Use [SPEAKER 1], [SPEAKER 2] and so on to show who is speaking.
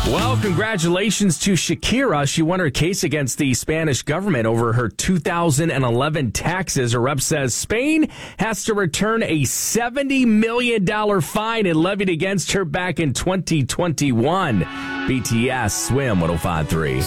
[SPEAKER 1] Well, congratulations to Shakira. She won her case against the Spanish government over her 2011 taxes. Her rep says Spain has to return a $70 million fine it levied against her back in 2021. BTS Swim 105.3.